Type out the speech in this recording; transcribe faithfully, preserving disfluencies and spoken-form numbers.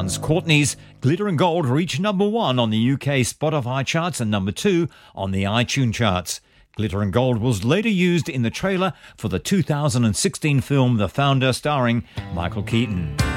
Dance Courtney's Glitter and Gold reached number one on the U K Spotify charts and number two on the iTunes charts. Glitter and Gold was later used in the trailer for the two thousand sixteen film The Founder, starring Michael Keaton.